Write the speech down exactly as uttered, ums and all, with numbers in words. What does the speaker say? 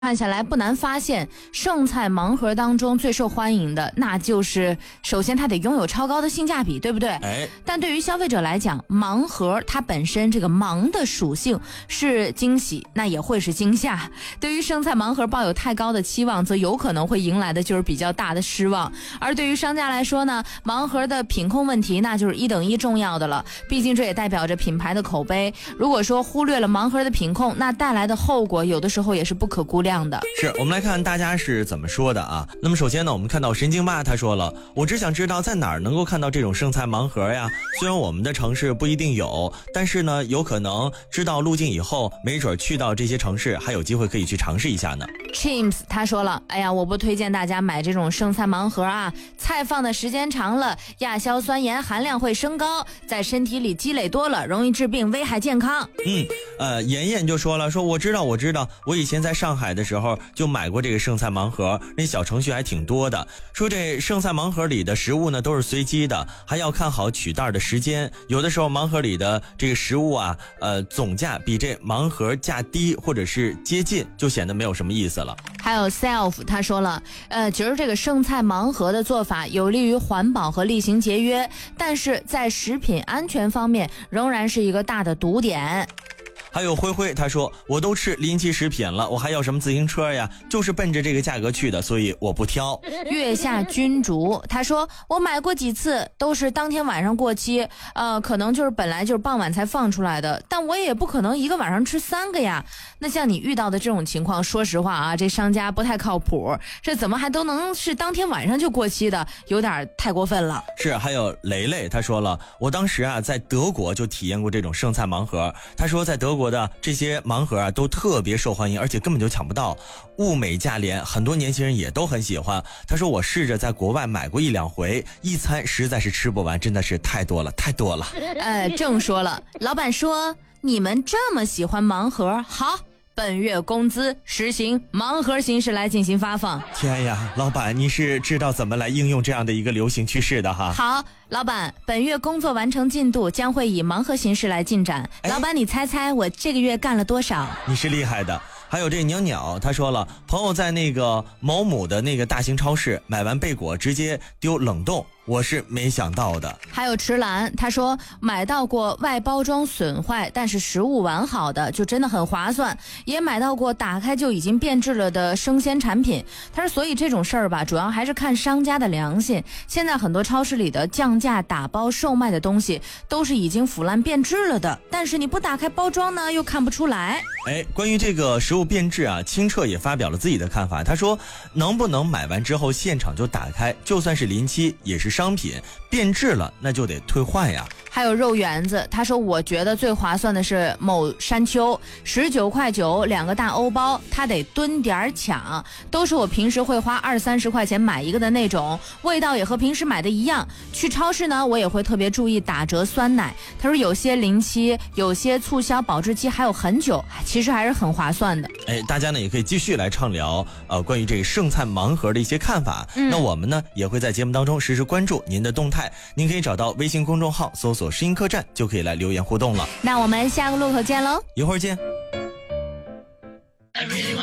看下来不难发现，剩菜盲盒当中最受欢迎的，那就是首先它得拥有超高的性价比，对不对？ 哎， 但对于消费者来讲，盲盒它本身这个盲的属性是惊喜，那也会是惊吓。对于剩菜盲盒抱有太高的期望，则有可能会迎来的就是比较大的失望。而对于商家来说呢，盲盒的品控问题那就是一等一重要的了，毕竟这也代表着品牌的口碑。如果说忽略了盲盒的品控，那带来的后果有的时候也是不可估量。 是，我们来看大家是怎么说的啊。那么首先呢，我们看到神经吧他说了，我只想知道在哪儿能够看到这种剩菜盲盒呀。虽然我们的城市不一定有，但是呢有可能知道路径以后，没准去到这些城市还有机会可以去尝试一下呢。 Chims 他说了，哎呀，我不推荐大家买这种剩菜盲盒啊，菜放的时间长了，亚硝酸盐含量会升高，在身体里积累多了，容易致病，危害健康。 嗯，呃，妍妍就说了，说我知道我知道，我以前在上海的时候就买过这个剩菜盲盒，那小程序还挺多的。说这剩菜盲盒里的食物呢都是随机的，还要看好取袋的时间。有的时候盲盒里的这个食物啊，呃，总价比这盲盒价低或者是接近，就显得没有什么意思了。 还有 self 他说了，呃，其实这个剩菜盲盒的做法有利于环保和厉行节约，但是在食品安全方面仍然是一个大的毒点。 还有灰灰他说，我都吃临期食品了，我还要什么自行车呀，就是奔着这个价格去的，所以我不挑。 月下君主他说，我买过几次都是当天晚上过期，呃，可能就是本来就是傍晚才放出来的，但我也不可能一个晚上吃三个呀。那像你遇到的这种情况，说实话啊，这商家不太靠谱，这怎么还都能是当天晚上就过期的，有点太过分了。 是，还有雷雷他说了，我当时啊在德国就体验过这种剩菜盲盒，他说在德国国的这些盲盒啊都特别受欢迎，而且根本就抢不到，物美价廉，很多年轻人也都很喜欢。他说我试着在国外买过一两回，一餐实在是吃不完，真的是太多了太多了。 呃，正说了，老板说你们这么喜欢盲盒，好，本月工资实行盲盒形式来进行发放。 天呀，老板你是知道怎么来应用这样的一个流行趋势的哈。 好，老板，本月工作完成进度将会以盲盒形式来进展。老板你猜猜我这个月干了多少？ 你是厉害的。还有这鸟鸟他说了，朋友在那个某某的那个大型超市买完贝果直接丢冷冻，我是没想到的。 还有池兰他说，买到过外包装损坏但是食物完好的，就真的很划算，也买到过打开就已经变质了的生鲜产品。他说所以这种事儿吧，主要还是看商家的良心。现在很多超市里的降价打包售卖的东西都是已经腐烂变质了的，但是你不打开包装呢又看不出来。 哎，关于这个食物变质啊，清澈也发表了自己的看法。他说能不能买完之后现场就打开，就算是临期也是商品，变质了那就得退换呀。 还有肉圆子他说，我觉得最划算的是某山丘，十九块九两个大欧包，他得蹲点抢，都是我平时会花二三十块钱买一个的那种，味道也和平时买的一样。去超市呢我也会特别注意打折酸奶，他说有些临期，有些促销保质期还有很久，其实还是很划算的。 哎，大家呢也可以继续来畅聊呃关于这个剩菜盲盒的一些看法、嗯、那我们呢也会在节目当中实时关注您的动态，您可以找到微信公众号搜索声音客栈就可以来留言互动了。 那我们下个路口见喽， 一会儿见。